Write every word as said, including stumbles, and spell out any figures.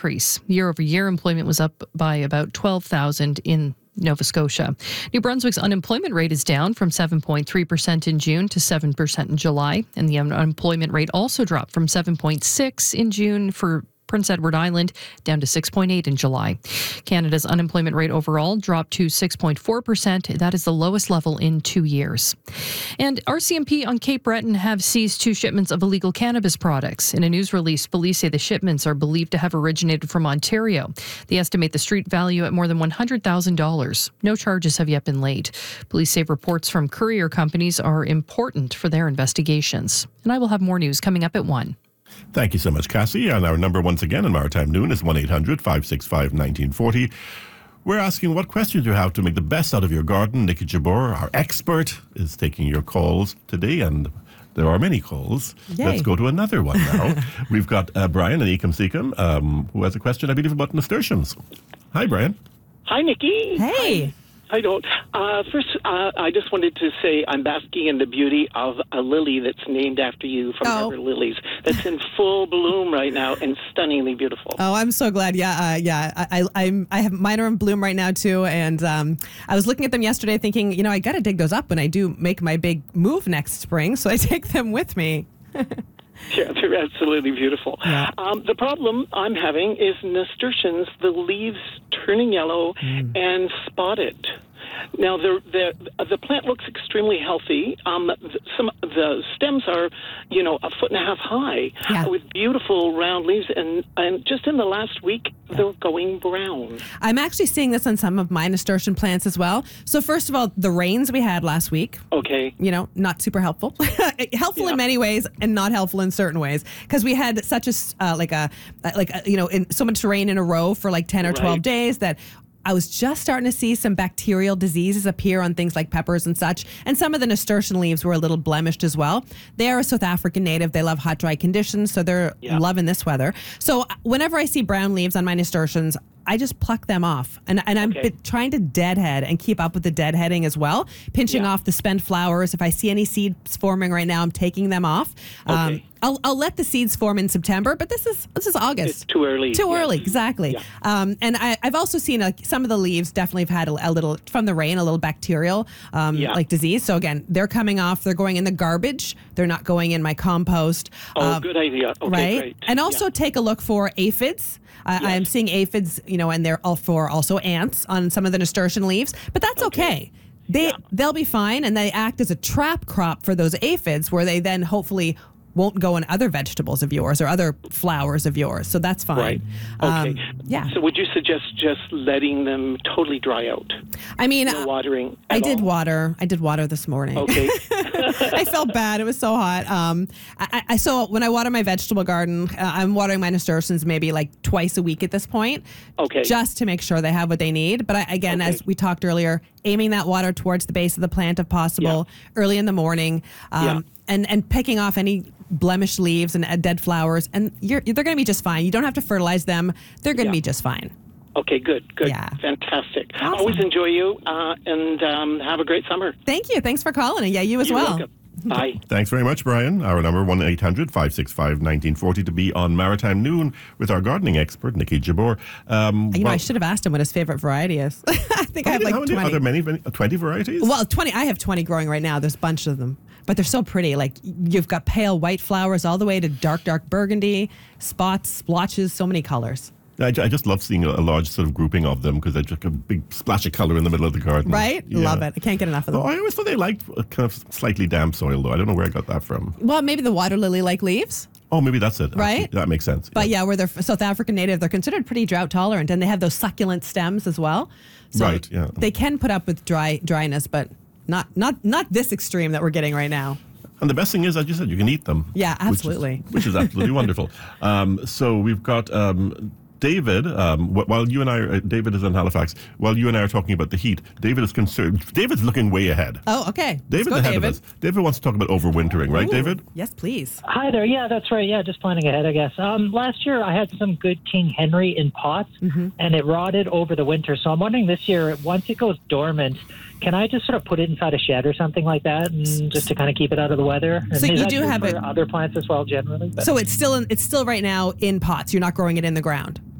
increase. Year over year, employment was up by about twelve thousand in Nova Scotia. New Brunswick's unemployment rate is down from seven point three percent in June to seven percent in July, and the unemployment rate also dropped from seven point six in June for Prince Edward Island down to six point eight in July. Canada's unemployment rate overall dropped to six point four percent. That is the lowest level in two years. And R C M P on Cape Breton have seized two shipments of illegal cannabis products. In a news release, police say the shipments are believed to have originated from Ontario. They estimate the street value at more than one hundred thousand dollars. No charges have yet been laid. Police say reports from courier companies are important for their investigations. And I will have more news coming up at one. Thank you so much, Cassie. And our number once again in Maritime Noon is one eight hundred five six five one nine four zero. We're asking what questions you have to make the best out of your garden. Nikki Jabor, our expert, is taking your calls today, and there are many calls. Yay. Let's go to another one now. We've got uh, Brian in Ecom Secom, um, who has a question, I believe, about nasturtiums. Hi, Brian. Hi, Nikki. Hey. I don't. Uh, first, uh, I just wanted to say I'm basking in the beauty of a lily that's named after you from Oh. Harbor Lilies. That's in full bloom right now and stunningly beautiful. Oh, I'm so glad. Yeah, uh, yeah. I, I, I'm. I have mine are in bloom right now too, and um, I was looking at them yesterday, thinking, you know, I got to dig those up when I do make my big move next spring, so I take them with me. Yeah, they're absolutely beautiful. Yeah. Um, the problem I'm having is nasturtiums, the leaves turning yellow Mm. and spotted. Now, the the the plant looks extremely healthy. Um, th- some the stems are, you know, a foot and a half high, Yeah. with beautiful round leaves, and and just in the last week they're going brown. I'm actually seeing this on some of my nasturtium plants as well. So first of all, the rains we had last week, Okay. you know, not super helpful. Helpful Yeah. in many ways and not helpful in certain ways, because we had such a s- uh, like a like a, you know in so much rain in a row for like ten or twelve Right. days that I was just starting to see some bacterial diseases appear on things like peppers and such, and some of the nasturtium leaves were a little blemished as well. They are a South African native. They love hot, dry conditions, so they're Yeah. loving this weather. So whenever I see brown leaves on my nasturtiums, I just pluck them off. And, and I'm Okay. bit- trying to deadhead and keep up with the deadheading as well, pinching Yeah. off the spent flowers. If I see any seeds forming right now, I'm taking them off. Okay. I'll, I'll let the seeds form in September, but this is this is August. It's too early. Too yes. early, exactly. Yeah. Um, and I, I've also seen like some of the leaves definitely have had a, a little, from the rain, a little bacterial um, Yeah. like disease. So again, they're coming off. They're going in the garbage. They're not going in my compost. Oh, Um, good idea. Okay, right? great. And also Yeah. take a look for aphids. Uh, Yes. I'm seeing aphids, you know, and they're all for also ants on some of the nasturtium leaves, but that's okay. Okay. They Yeah. they'll be fine, and they act as a trap crop for those aphids, where they then hopefully won't go in other vegetables of yours or other flowers of yours. So that's fine. Right. Okay. Um, yeah. So would you suggest just letting them totally dry out? I mean, No watering I at did all? water. I did water this morning. Okay. I felt bad. It was so hot. Um, I, I so when I water my vegetable garden, uh, I'm watering my nasturtiums maybe like twice a week at this point. Okay. Just to make sure they have what they need. But I, again, Okay. as we talked earlier, aiming that water towards the base of the plant if possible, early in the morning, um, Yeah. and and picking off any blemished leaves and uh, dead flowers, and you're they're going to be just fine. You don't have to fertilize them. They're going to Yeah. be just fine. Okay, good, good. Yeah. Fantastic. Awesome. Always enjoy you, uh, and um, have a great summer. Thank you. Thanks for calling. And yeah, you as You're well. welcome. Bye. Thanks very much, Brian. Our number, one eight hundred five six five one nine four zero, to be on Maritime Noon with our gardening expert, Nikki Jabor. Um, You know, well, I should have asked him what his favorite variety is. I think I how have many- like how many- twenty. Are there many, many, twenty varieties? Well, twenty. I have twenty growing right now. There's a bunch of them, but they're so pretty. Like you've got pale white flowers all the way to dark, dark burgundy, spots, splotches, so many colors. I, ju- I just love seeing a, a large sort of grouping of them because they're just a big splash of color in the middle of the garden. Right? Yeah. Love it. I can't get enough of them. Oh, I always thought they liked a kind of slightly damp soil, though. I don't know where I got that from. Well, maybe the water lily like leaves. Oh, maybe that's it. Right? Actually. That makes sense. But yeah, where they're South African native, they're considered pretty drought tolerant, and they have those succulent stems as well. So Right, yeah. They can put up with dry dryness, but not not not this extreme that we're getting right now. And the best thing is, as you said, you can eat them. Yeah, which is- absolutely. Which is, absolutely wonderful. Um, so we've got um, David, um, wh- while you and I, are, uh, David is in Halifax, while you and I are talking about the heat, David is concerned. David's looking way ahead. Oh, okay. Let's David's go, ahead David. of us. David wants to talk about overwintering, right, Ooh, David? Yes, please. Hi there. Yeah, that's right. Yeah, just planning ahead, I guess. Um, last year, I had some good King Henry in pots, Mm-hmm. and it rotted over the winter. So I'm wondering this year, once it goes dormant, can I just sort of put it inside a shed or something like that, and just to kind of keep it out of the weather? And So is you that do true have for it- other plants as well, generally. But- So it's still in, it's still right now in pots. You're not growing it in the ground.